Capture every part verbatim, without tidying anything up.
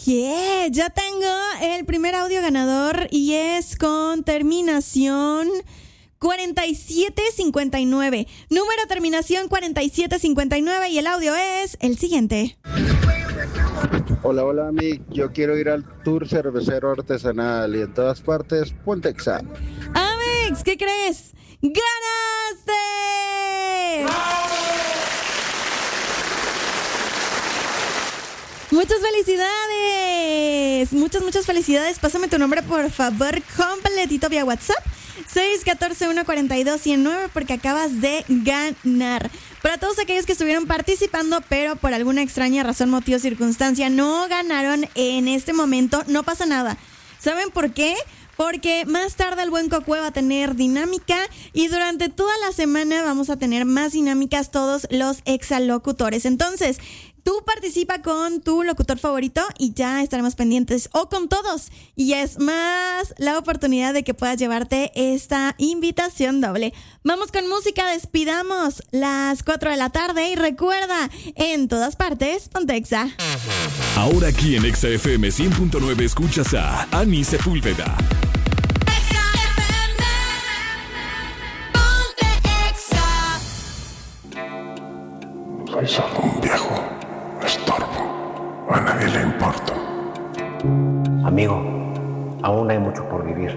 Yeah, ya tengo el primer audio ganador y es con terminación cuarenta y siete cincuenta y nueve. Número terminación cuarenta y siete cincuenta y nueve y el audio es el siguiente. Hola, hola, Mick. Yo quiero ir al tour cervecero artesanal y en todas partes, Pontexa. Amex, ¿qué crees? ¡Ganaste! ¡Muchas felicidades! Muchas, muchas felicidades. Pásame tu nombre, por favor, completito vía WhatsApp. seis uno cuatro, uno cuatro dos, uno cero nueve porque acabas de ganar. Para todos aquellos que estuvieron participando, pero por alguna extraña razón, motivo o circunstancia no ganaron en este momento, no pasa nada. ¿Saben por qué? Porque más tarde el Buen Cocue va a tener dinámica y durante toda la semana vamos a tener más dinámicas todos los exalocutores. Entonces, tú participa con tu locutor favorito y ya estaremos pendientes, o con todos, y es más la oportunidad de que puedas llevarte esta invitación doble. Vamos con música, despidamos las cuatro de la tarde y recuerda, en todas partes, Pontexa. Ahora aquí en Exa F M cien punto nueve escuchas a Ani Sepúlveda. Soy solo un viejo estorbo. A nadie le importo. Amigo, aún hay mucho por vivir.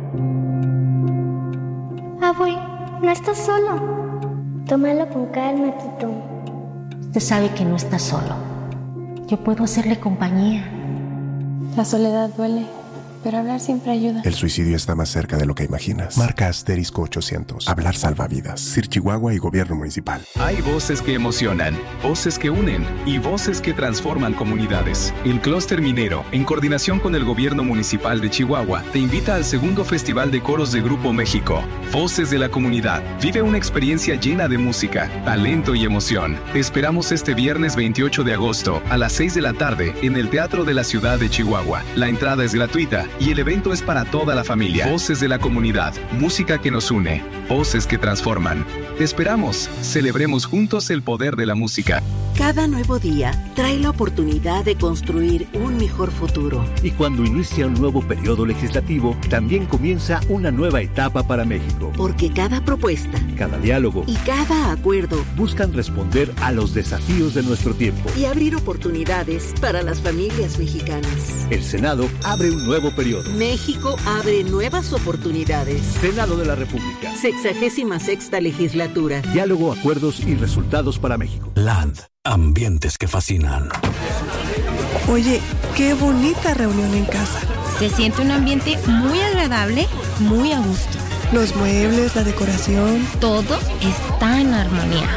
Abuy, no estás solo. Tómalo con calma, Tito. Usted sabe que no está solo. Yo puedo hacerle compañía. La soledad duele, pero hablar siempre ayuda. El suicidio está más cerca de lo que imaginas. Marca asterisco ochocientos. Hablar salva vidas. C I R Chihuahua y Gobierno Municipal. Hay voces que emocionan, voces que unen y voces que transforman comunidades. El Clúster Minero, en coordinación con el Gobierno Municipal de Chihuahua, te invita al segundo Festival de Coros de Grupo México. Voces de la Comunidad. Vive una experiencia llena de música, talento y emoción. Te esperamos este viernes veintiocho de agosto a las seis de la tarde en el Teatro de la Ciudad de Chihuahua. La entrada es gratuita y el evento es para toda la familia. Voces de la Comunidad, música que nos une, voces que transforman. Te esperamos, celebremos juntos el poder de la música. Cada nuevo día trae la oportunidad de construir un mejor futuro. Y cuando inicia un nuevo periodo legislativo, también comienza una nueva etapa para México. Porque cada propuesta, cada diálogo y cada acuerdo buscan responder a los desafíos de nuestro tiempo y abrir oportunidades para las familias mexicanas. El Senado abre un nuevo periodo. México abre nuevas oportunidades. Senado de la República. Sexagésima sexta legislatura. Diálogo, acuerdos y resultados para México. Land. Ambientes que fascinan. Oye, qué bonita reunión en casa. Se siente un ambiente muy agradable, muy a gusto. Los muebles, la decoración. Todo está en armonía.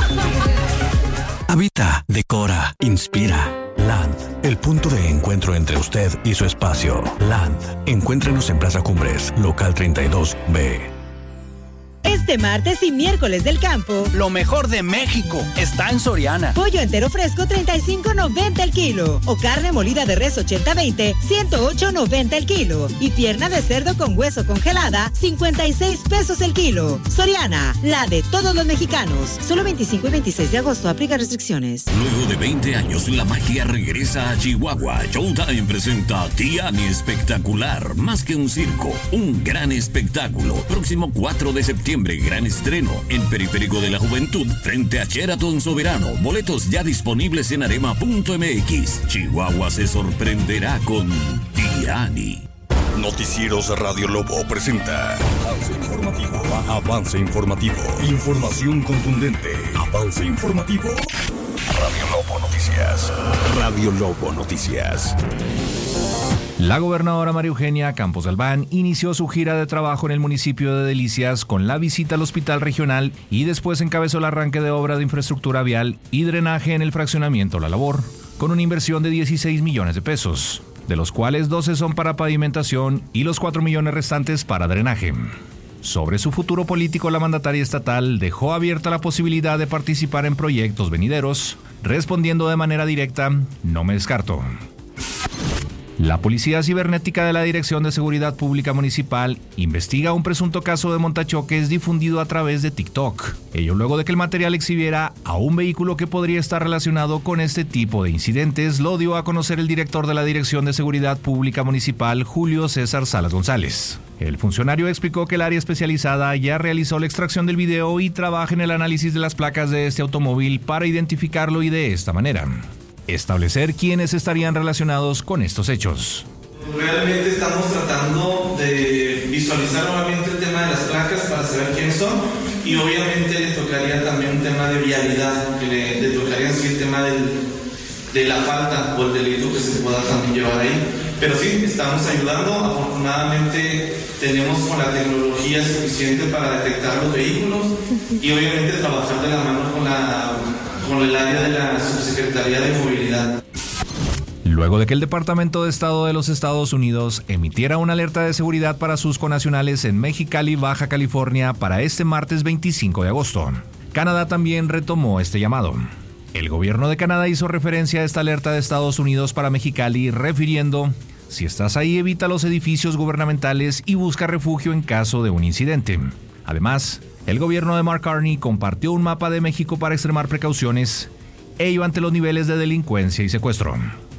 Habita, decora, inspira. Land, el punto de encuentro entre usted y su espacio. Land, encuéntrenos en Plaza Cumbres, local treinta y dos B. Este martes y miércoles del campo, lo mejor de México está en Soriana. Pollo entero fresco treinta y cinco noventa el kilo o carne molida de res ochenta veinte ciento ocho noventa el kilo y pierna de cerdo con hueso congelada cincuenta y seis pesos el kilo. Soriana, la de todos los mexicanos. Solo veinticinco y veintiséis de agosto, aplica restricciones. Luego de veinte años la magia regresa a Chihuahua. Showtime presenta Tiani Espectacular, más que un circo, un gran espectáculo. Próximo cuatro de septiembre, gran estreno en Periférico de la Juventud frente a Sheraton Soberano. Boletos ya disponibles en arema punto m x. Chihuahua se sorprenderá con Tiani. Noticieros Radio Lobo presenta Avance Informativo. Avance Informativo. Información contundente. Avance Informativo. Radio Lobo Noticias. Radio Lobo Noticias. La gobernadora María Eugenia Campos Galván inició su gira de trabajo en el municipio de Delicias con la visita al hospital regional y después encabezó el arranque de obra de infraestructura vial y drenaje en el fraccionamiento La Labor, con una inversión de dieciséis millones de pesos, de los cuales doce son para pavimentación y los cuatro millones restantes para drenaje. Sobre su futuro político, la mandataria estatal dejó abierta la posibilidad de participar en proyectos venideros, respondiendo de manera directa: no me descarto. La Policía Cibernética de la Dirección de Seguridad Pública Municipal investiga un presunto caso de montachoques difundido a través de TikTok. Ello luego de que el material exhibiera a un vehículo que podría estar relacionado con este tipo de incidentes, lo dio a conocer el director de la Dirección de Seguridad Pública Municipal, Julio César Salas González. El funcionario explicó que el área especializada ya realizó la extracción del video y trabaja en el análisis de las placas de este automóvil para identificarlo y de esta manera establecer quiénes estarían relacionados con estos hechos. Realmente estamos tratando de visualizar nuevamente el tema de las placas para saber quiénes son y obviamente le tocaría también un tema de vialidad, que le, le tocaría así el tema del, de la falta o el delito que se pueda también llevar ahí. Pero sí, estamos ayudando, afortunadamente tenemos con la tecnología suficiente para detectar los vehículos y obviamente trabajar de la mano con la con el área de la Subsecretaría de Movilidad. Luego de que el Departamento de Estado de los Estados Unidos emitiera una alerta de seguridad para sus connacionales en Mexicali, Baja California, para este martes veinticinco de agosto, Canadá también retomó este llamado. El gobierno de Canadá hizo referencia a esta alerta de Estados Unidos para Mexicali, refiriendo: si estás ahí, evita los edificios gubernamentales y busca refugio en caso de un incidente. Además, el gobierno de Mark Carney compartió un mapa de México para extremar precauciones, ello ante los niveles de delincuencia y secuestro.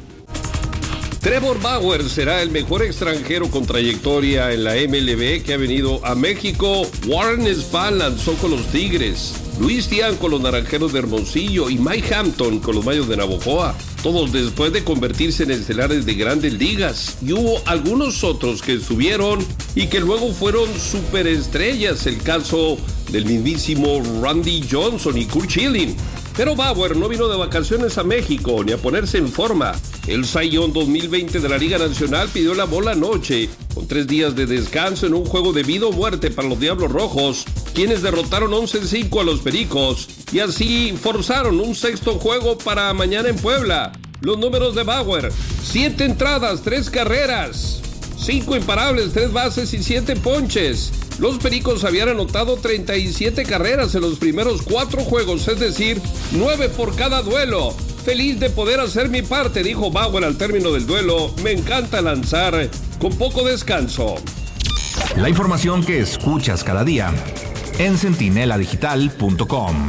Trevor Bauer será el mejor extranjero con trayectoria en la M L B que ha venido a México. Warren Spahn lanzó con los Tigres, Luis Tian con los Naranjeros de Hermosillo y Mike Hampton con los Mayos de Navojoa, todos después de convertirse en estelares de grandes ligas. Y hubo algunos otros que estuvieron y que luego fueron superestrellas, el caso del mismísimo Randy Johnson y Curt Schilling. Pero Bauer no vino de vacaciones a México ni a ponerse en forma. El Cy Young dos mil veinte de la Liga Nacional pidió la bola anoche, con tres días de descanso en un juego de vida o muerte para los Diablos Rojos, quienes derrotaron once cinco a los Pericos y así forzaron un sexto juego para mañana en Puebla. Los números de Bauer: siete entradas, tres carreras, cinco imparables, tres bases y siete ponches. Los Pericos habían anotado treinta y siete carreras en los primeros cuatro juegos, es decir, nueve por cada duelo. Feliz de poder hacer mi parte, dijo Bauer al término del duelo. Me encanta lanzar con poco descanso. La información que escuchas cada día en centinela digital punto com.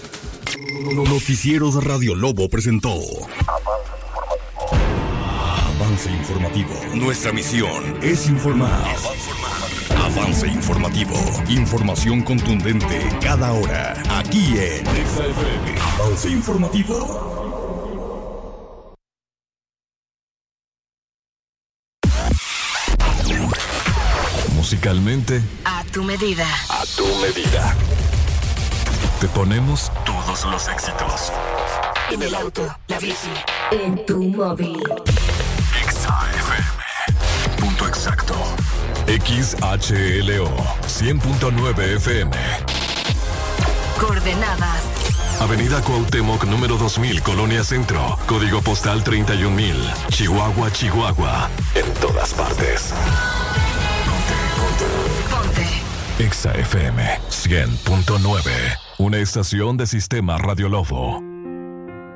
Noticieros Radio Lobo presentó Avance Informativo. Nuestra misión es informar. Avance Informativo. Información contundente cada hora. Aquí en Exa F M. Avance Informativo. Musicalmente, a tu medida. A tu medida. Te ponemos todos los éxitos. En el auto, la bici, en tu móvil. Exa F M. Punto exacto. X H L O cien punto nueve F M. Coordenadas: Avenida Cuauhtémoc número dos mil, Colonia Centro. Código postal treinta y un mil. Chihuahua, Chihuahua. En todas partes. Ponte, ponte. Ponte. Exa F M cien punto nueve. Una estación de Sistema Radio Lobo.